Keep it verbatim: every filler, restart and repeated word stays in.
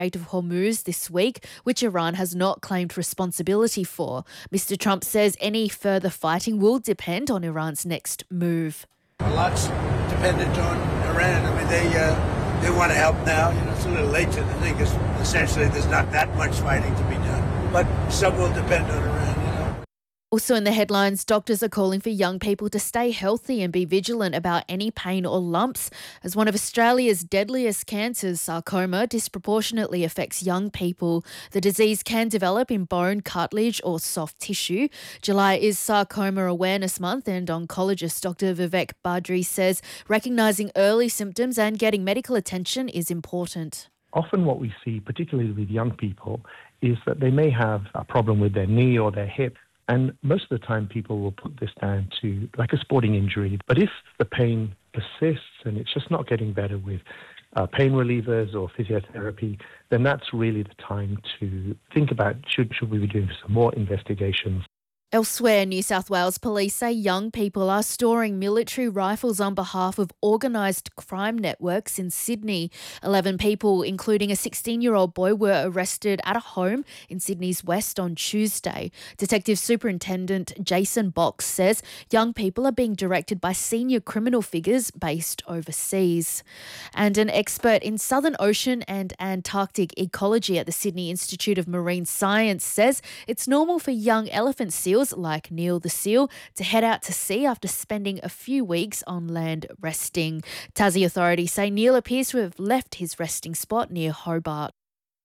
Strait of Hormuz this week, which Iran has not claimed responsibility for. Mister Trump says any further fighting will depend on Iran's next move. A lot's dependent on Iran. I mean, they uh, they want to help now. You know, it's a little late to the thing because essentially there's not that much fighting to be done. But some will depend on Iran. You know. Also in the headlines, doctors are calling for young people to stay healthy and be vigilant about any pain or lumps, as one of Australia's deadliest cancers, sarcoma, disproportionately affects young people. The disease can develop in bone, cartilage or soft tissue. July is Sarcoma Awareness Month, and oncologist Doctor Vivek Badri says recognising early symptoms and getting medical attention is important. Often what we see, particularly with young people, is that they may have a problem with their knee or their hip. And most of the time people will put this down to like a sporting injury. But if the pain persists and it's just not getting better with uh, pain relievers or physiotherapy, then that's really the time to think about should, should we be doing some more investigations. Elsewhere, New South Wales police say young people are storing military rifles on behalf of organised crime networks in Sydney. Eleven people, including a sixteen-year-old boy, were arrested at a home in Sydney's west on Tuesday. Detective Superintendent Jason Box says young people are being directed by senior criminal figures based overseas. And an expert in Southern Ocean and Antarctic ecology at the Sydney Institute of Marine Science says it's normal for young elephant seals like Neil the seal to head out to sea after spending a few weeks on land resting. Tassie authorities say Neil appears to have left his resting spot near Hobart.